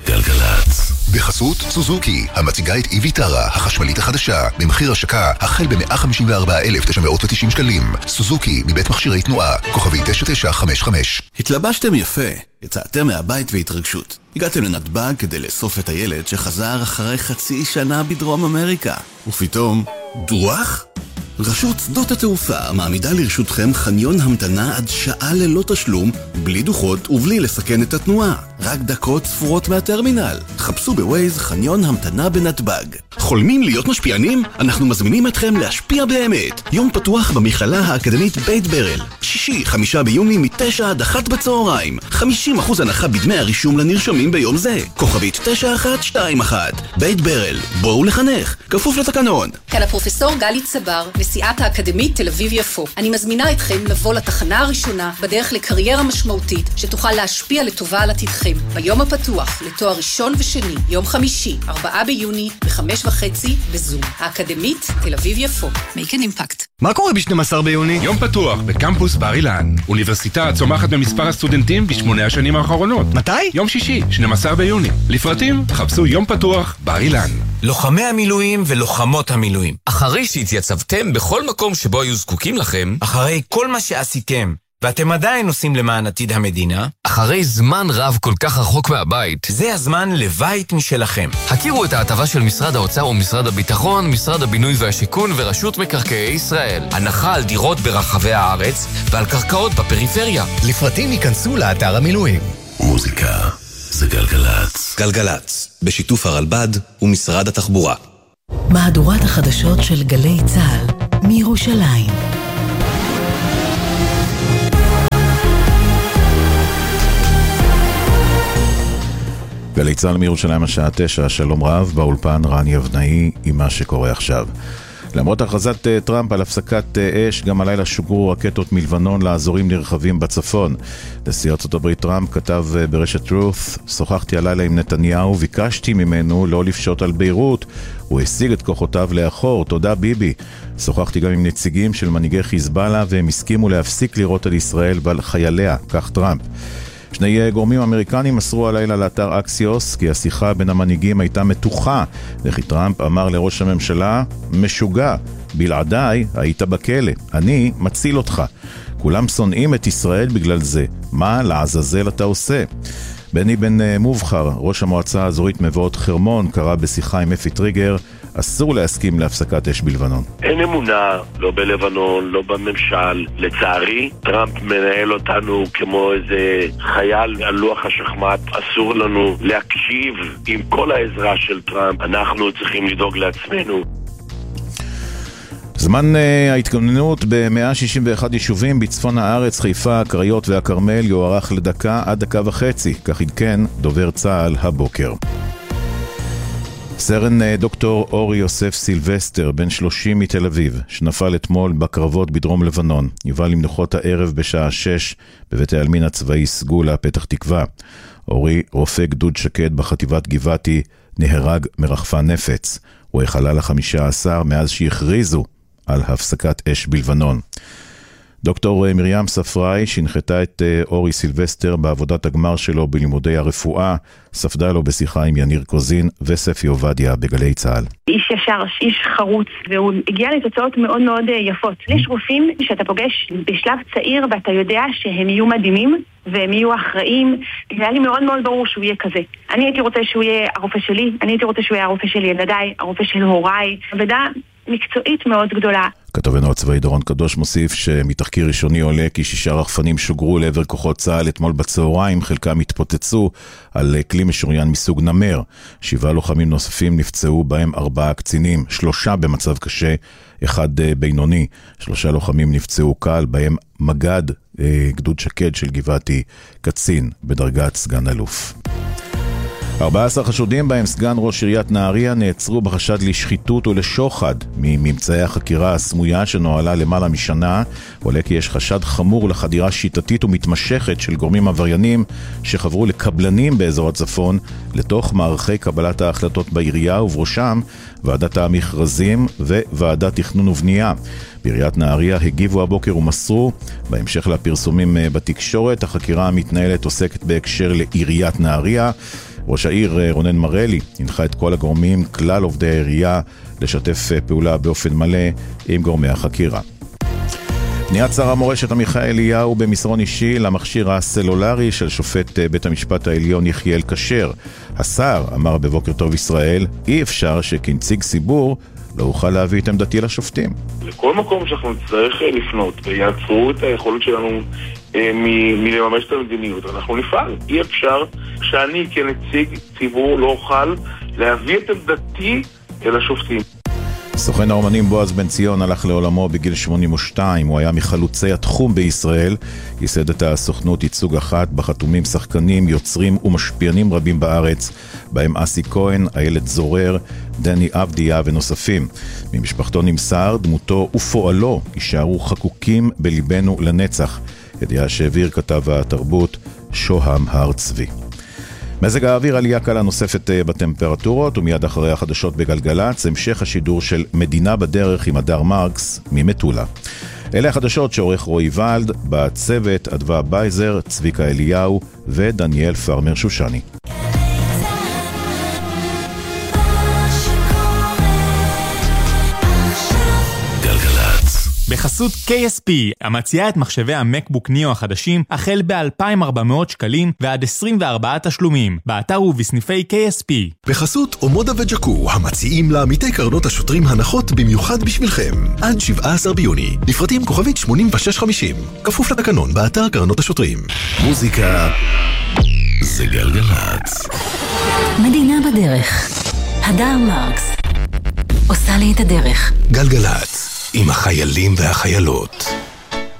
גלגלצ. בחסות סוזוקי, המציגה את איביטרה, החשמלית החדשה, במחיר השקה החל ב-154,990 שקלים. סוזוקי, מבית מכשירי תנועה, כוכבי 9955. התלבשתם יפה, יצאתם מהבית בהתרגשות. הגעתם לנתב"ג כדי לאסוף את הילד שחזר אחרי חצי שנה בדרום אמריקה. ופתאום, דרוח? רשות שדות התעופה מעמידה לרשותכם חניון המתנה עד שעה ללא תשלום, בלי דוחות ובלי לסכן את התנועה. רק דקות ספורות מהטרמינל. חפשו בווייז חניון המתנה בנתב"ג. חולמים להיות משפיענים? אנחנו מזמינים אתכם להשפיע באמת. יום פתוח במכללה האקדמית בית ברל. שישי, 5 ביוני מ-9 עד 1 בצהריים. 50% הנחה בדמי הרישום לנרשמים ביום זה. כוכבית 9121. בית ברל. בואו לחנך. כפוף לתקנון. כאן הפרופסור גלי צבר, נשיאת האקדמית תל אביב יפו. אני מזמינה אתכם לבוא לתחנה הראשונה בדרך לקריירה משמעותית שתוכל להשפיע לטובה על עתידכם. ביום הפתוח לתואר ראשון ושני, יום חמישי, 4 ביוני, ב-5:30 בזום. האקדמית תל אביב יפו. Make an impact. מה קורה ב-12 ביוני? יום פתוח בקמפוס בר אילן. אוניברסיטה צומחת במספר הסטודנטים ב8 השנים האחרונות. מתי? יום שישי, 12 ביוני. לפרטים, חפשו יום פתוח בר אילן. לוחמי המילואים ולוחמות המילואים. אחרי שהתייצבתם בכל מקום שבו היו זקוקים לכם, אחרי כל מה שעשיתם, ואתם עדיין עושים למען עתיד המדינה, אחרי זמן רב כל כך רחוק מהבית, זה הזמן לבית משלכם. הכירו את ההטבה של משרד האוצר ומשרד הביטחון, משרד הבינוי והשיכון ורשות מקרקעי ישראל. הנחה על דירות ברחבי הארץ ועל קרקעות בפריפריה. לפרטים ייכנסו לאתר המילואים. מוזיקה זה גלגלצ. גלגלצ, בשיתוף הרלב"ד ומשרד התחבורה. מהדורת החדשות של גלי צה"ל מירושלים. גלי צה"ל מירושלים השעה 9, שלום רב, באולפן רני אבנאי עם מה שקורה עכשיו. למרות הכרזת טראמפ על הפסקת אש, גם הלילה שוגרו רקטות מלבנון לאזורים נרחבים בצפון. נשיא ארצות הברית טראמפ כתב ברשת truth, שוחחתי הלילה עם נתניהו, ביקשתי ממנו לא לפשוט על ביירות, הוא השיג את כוחותיו לאחור, תודה ביבי. שוחחתי גם עם נציגים של מנהיגי חיזבאללה, והם הסכימו להפסיק לירות על ישראל ועל חייליה, כך טראמפ. שני גורמים אמריקנים מסרו הלילה לאתר אקסיוס כי השיחה בין המנהיגים הייתה מתוחה, וכי טראמפ אמר לראש הממשלה, משוגע, בלעדיי היית בכלא, אני מציל אותך. כולם שונאים את ישראל בגלל זה, מה לעזאזל אתה עושה? בני בן מובחר, ראש המועצה האזורית מבואות חרמון, קרא בשיחה עם אפי טריגר, אסור להסכים להפסקת אש בלבנון. אין אמונה, לא בלבנון, לא בממשל. לצערי, טראמפ מנהל אותנו כמו איזה חייל על לוח השחמט. אסור לנו להקשיב עם כל העזרה של טראמפ. אנחנו צריכים לדאוג לעצמנו. זמן ההתכוננות ב-161 יישובים בצפון הארץ, חיפה, קריות והכרמל יוארך לדקה עד דקה וחצי, כך עדכן דובר צה"ל הבוקר. סרן דוקטור אורי יוסף סילבסטר, בן 30 מתל אביב, שנפל אתמול בקרבות בדרום לבנון, יובא למנוחות הערב בשעה 6 בבית העלמין הצבאי סגולה, פתח תקווה. אורי, רופא גדוד שקד בחטיבת גבעתי, נהרג מרחפן נפץ. הוא החלל ה-15 מאז שהכריזו על הפסקת אש בלבנון. דוקטור מרים ספראי שהנחתה את אורי סילבסטר בעבודת הגמר שלו בלימודי הרפואה, ספדה לו בשיחה עם יניר קוזין וספי עובדיה בגלי צה"ל. איש ישר, איש חרוץ, והוא הגיע לתוצאות מאוד מאוד יפות. יש רופאים שאתה פוגש בשלב צעיר ואתה יודע שהם יהיו מדהימים והם יהיו אחראים. זה היה לי מאוד מאוד ברור שהוא יהיה כזה. אני הייתי רוצה שהוא יהיה הרופא שלי, אני הייתי רוצה שהוא יהיה הרופא של ילדיי, הרופא של הוריי, עבודה מקצועית מאוד גדולה. כתובנו הצבאי דורון קדוש מוסיף שמתחקיר ראשוני עולה כי 6 רחפנים שוגרו לעבר כוחות צה"ל אתמול בצהריים, חלקם התפוצצו על כלי משוריין מסוג נמר. 7 לוחמים נוספים נפצעו, בהם 4 קצינים, 3 במצב קשה, 1 בינוני. 3 לוחמים נפצעו קל, בהם מג"ד גדוד שקד של גבעתי, קצין בדרגת סגן אלוף. 14 חשודים בהם סגן ראש עיריית נהריה נעצרו בחשד לשחיתות ולשוחד. מממצאי החקירה הסמויה שנוהלה למעלה משנה עולה כי יש חשד חמור לחדירה שיטתית ומתמשכת של גורמים עבריינים שחברו לקבלנים באזור הצפון לתוך מערכי קבלת ההחלטות בעירייה, ובראשם ועדת המכרזים וועדת תכנון ובנייה. בעיריית נהריה הגיבו הבוקר ומסרו, בהמשך לפרסומים בתקשורת, החקירה המתנהלת עוסקת בהקשר לעיריית נהריה. ראש העיר רונן מרלי הנחה את כל הגורמים, כלל עובדי העירייה, לשתף פעולה באופן מלא עם גורמי החקירה. פניית שר המורשת עמיחי אליהו במסרון אישי למכשיר הסלולרי של שופט בית המשפט העליון יחיאל כשר. השר אמר בבוקר טוב ישראל, אי אפשר שכנציג ציבור לא אוכל להביא את עמדתי לשופטים. לכל מקום שאנחנו נצטרך לפנות ויעצרו את היכולת שלנו מלממש את המדיניות, אנחנו נפעל. אי אפשר שאני כנציג ציבור לא אוכל להביא את עמדתי אל השופטים. סוכן האומנים בועז בן ציון הלך לעולמו בגיל 82, הוא היה מחלוצי התחום בישראל, ייסד את הסוכנות ייצוג אחת, בחתומים שחקנים, יוצרים ומשפיענים רבים בארץ, בהם אסי כהן, איילת זורר, דני אבדיה ונוספים. ממשפחתו נמסר, דמותו ופועלו יישארו חקוקים בליבנו לנצח, ידיעה שהעביר כתב התרבות שוהם הר צבי. מזג האוויר, עלייה קלה נוספת בטמפרטורות, ומיד אחרי החדשות בגלגלץ, המשך השידור של מדינה בדרך עם הדר מרקס ממטולה. אלה החדשות שעורך רועי ולד, בצוות אדווה בייזר, צביקה אליהו ודניאל פרמר שושני. בחסות KSP, המציעה את מחשבי המקבוק ניו החדשים, החל ב-2,400 שקלים ועד 24 תשלומים, באתר ובסניפי KSP. בחסות אומודה וג'קו, המציעים לעמיתי קרנות השוטרים הנחות במיוחד בשבילכם. עד 17 ביוני, לפרטים כוכבית 8650, כפוף לתקנון באתר קרנות השוטרים. מוזיקה זה גלגלץ. מדינה בדרך. הדר מרקס עושה לי את הדרך. גלגלץ, עם החיילים והחיילות.